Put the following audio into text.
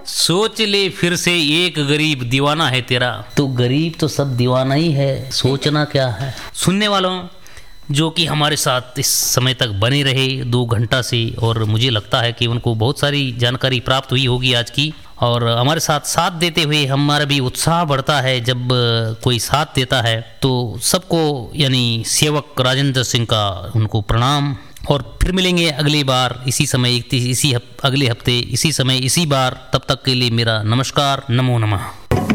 सोच ले फिर से एक गरीब दीवाना है तेरा। तो गरीब तो सब दीवाना ही है, सोचना क्या है। सुनने वालों जो कि हमारे साथ इस समय तक बने रहे 2 घंटा से, और मुझे लगता है कि उनको बहुत सारी जानकारी प्राप्त हुई होगी आज की, और हमारे साथ साथ देते हुए हमारा भी उत्साह बढ़ता है जब कोई साथ देता है। तो सबको यानी सेवक राजेंद्र सिंह का उनको प्रणाम, और फिर मिलेंगे अगली बार इसी समय अगले हफ्ते इसी समय इसी बार। तब तक के लिए मेरा नमस्कार, नमो नमः।